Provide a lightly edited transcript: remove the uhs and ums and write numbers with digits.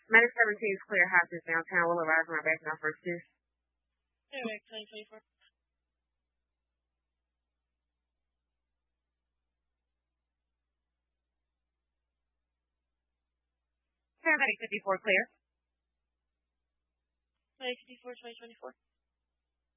Medic 17 is clear houses downtown. Will arrive on our back now first two. Medic 2024. Paramedic 54 clear. Medic 54 2024.